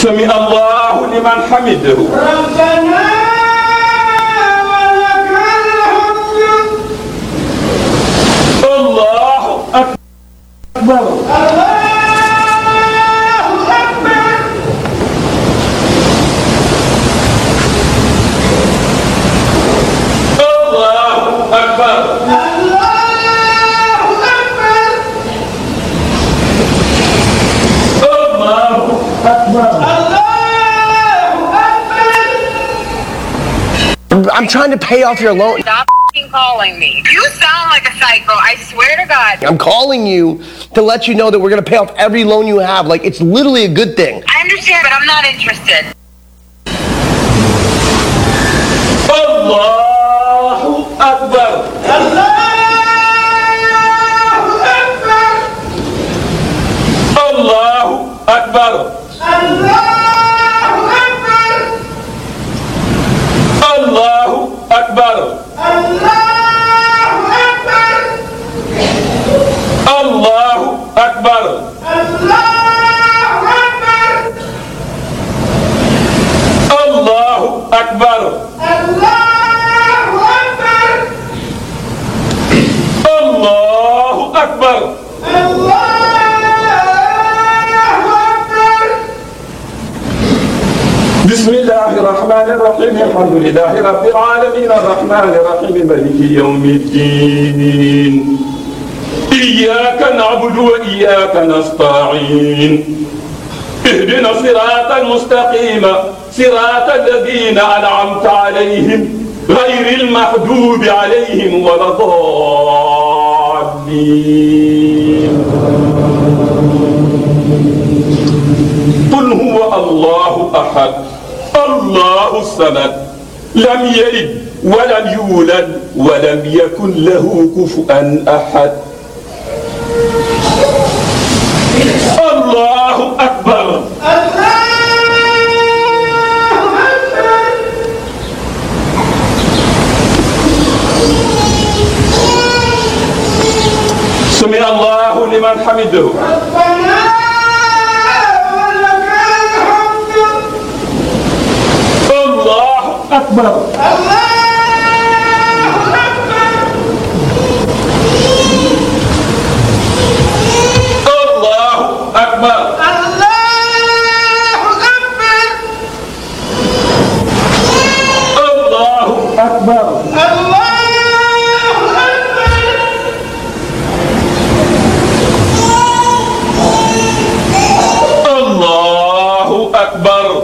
سمع الله لمن حمده ربنا ولك الحمد الله أكبر I'm trying to pay off your loan. Stop calling me. You sound like a psycho. I swear to God. I'm calling you to let you know that we're going to pay off every loan you have. Like, it's literally a good thing. I understand, but I'm not interested. Allahu Akbar. Allahu Akbar. Allahu Akbar. Allahu Akbar. Allahu Akbar. Allahu Akbar. بسم الله الرحمن الرحيم الحمد لله رب العالمين الرحمن الرحيم مالك يوم الدين إياك نعبد وإياك نستعين اهدنا الصراط المستقيم صراط الذين أنعمت عليهم غير المحدود عليهم ولا الضالين قل هو الله أحد الله الصمد لم يلد ولم يولد ولم يكن له كفوا أحد الله أكبر سمع الله لمن حمده الله أكبر الله أكبر الله أكبر الله أكبر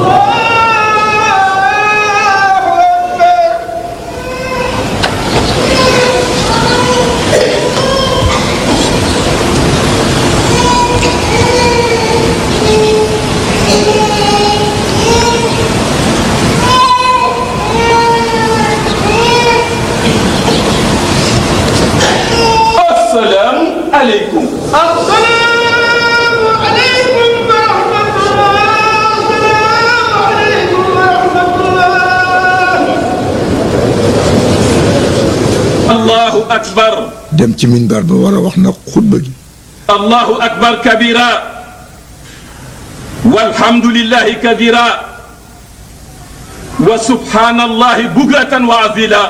السلام عليكم الله أكبر dem ci minbar ba war a wax nag xutba gi الله أكبر كبيرا والحمد لله كثيرا وسبحان الله بكرة وعزيلا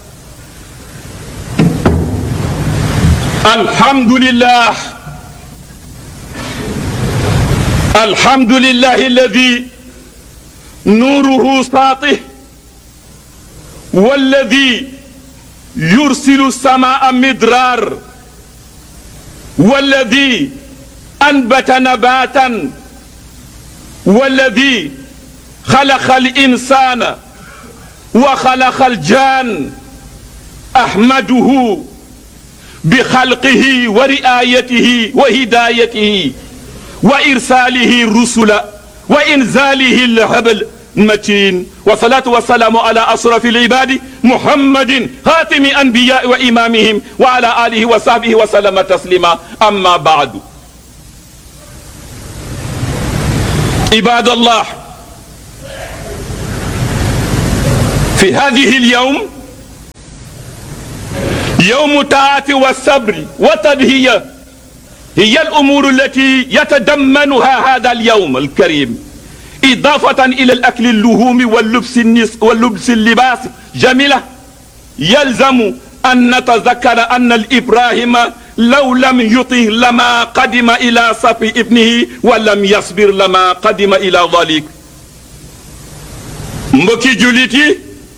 الحمد لله الحمد لله الذي نوره ساطع والذي يرسل السماء مدرار والذي أنبت نباتا والذي خلق الإنسان وخلق الجان أحمده بخلقه ورعايته وهدايته وإرساله الرسل وإنزاله الهبل المتين والصلاة والسلام على أشرف العباد محمد خاتم أنبياء وإمامهم وعلى آله وصحبه وسلم تسليما أما بعد عباد الله في هذه اليوم يوم الطاعة والصبر والتضحية هي الأمور التي يتضمنها هذا اليوم الكريم إضافة إلى الأكل اللحوم واللبس اللباس جميلة. يلزم أن نتذكر أن الإبراهيم لو لم يطه لما قدم إلى صف ابنه ولم يصبر لما قدم إلى ذلك. mbokki jullit yi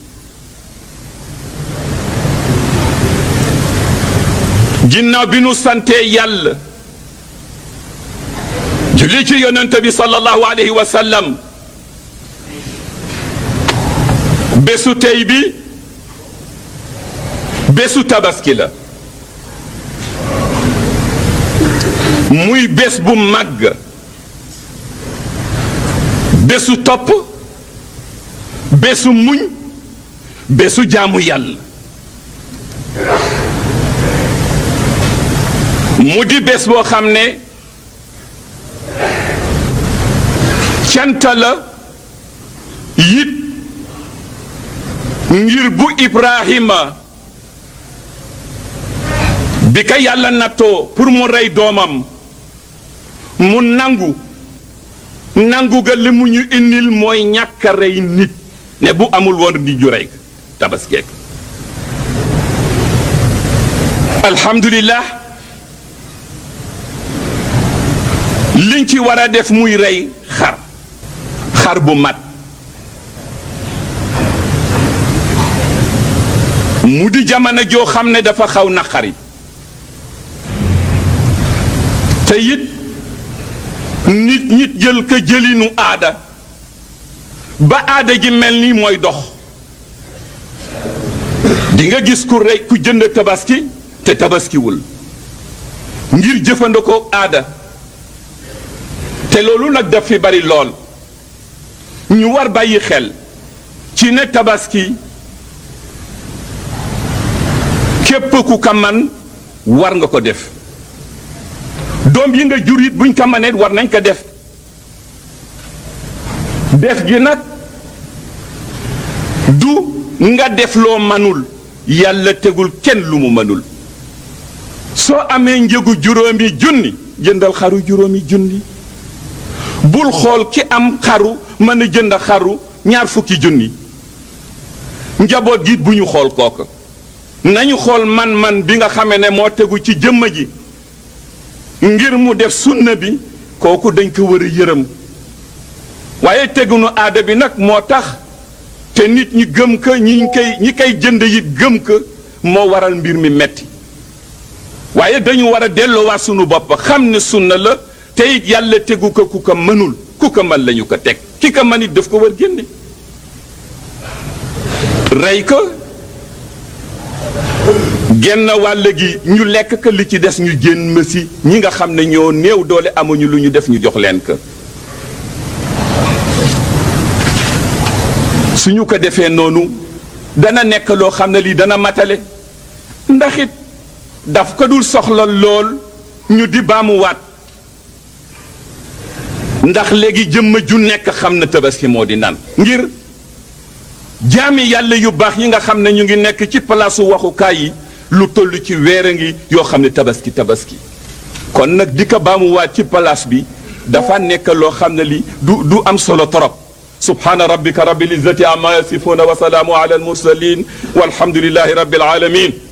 ginnaaw bi nu sante yàlla julli ci yonent bi sallallahu alayhi wa sallam bésu tey bi bésu tabaski la muy bés bu màgg bésu topp bésu muñ bésu jaamu yàlla mu di bés boo xam ne cant la yit ngir bu Ibrahima bi ka yàlla nattoo pour mu rey doomam mu nangu ga li mu ñu indil mooy ñàkk a rey nit ne bu amul woon di ju rey tabaskeek alhamdulillah liñ ci war a def muy rey xar bu mat mu di jamono joo xam ne dafa xaw naqari te it nit jël ko jëlinu aada ba aada ji mel ni mooy dox di nga gis ku jënd tabaski te tabaskiwul ngir jëfandikoo aada te loolu nag daf fi bari lool ñu war bàyyi xel ci ne tabaski képp ku ka man war nga ko def doom yi nga jur it buñ ko manee war nañ ko def gi nag du nga def loo manul yàlla tegul kenn lu mu manul soo amee njëgu juróomi junni jëndal xaru juróomi junni bul xool ki am xaru mën a jënd xaru 20 junni njaboot gi bu ñu xool kooku nañu xool man bi nga xamee ne moo tegu ci jëmm ji ngir mu def sunna bi kooku dañ ko war a yërëm waaye tegunu aada bi nag moo tax te nit ñi gëm ko ñi koy jënd it gëm ko moo waral mbir mi metti waaye dañu war a delloowaat sunu bopp xam ne sunna la te it yàlla tegu ko ku ko mënul ku ko mën lañu ko teg ki ko mën it daf ko war génne rey ko genn wàll gi ñu lekk ko li ci des ñu génn si ñi nga xam ne ñoo néew doole amuñu lu ñu def ñu jox leen ko suñu ko defee noonu dana nekk loo xam ne lii dana matale ndax it daf ko dul soxla lool ñu di baamuwaat ndax léegi jëmm ju nekk xam na tabaski moo di nan ngir jaami yàlla yu baax yi nga xam ne ñu ngi nekk ci palaasu waxukaay yi lu toll ci weer a ngi yoo xam ne tabaski kon nag di ko baamuwaat ci palaas bi dafa nekk loo xam ne li du am solo torop subhaana rabbika rabbil izzati amma yasifuna wa salaamu ala al mursalin walhamdulillahi rabbil alamin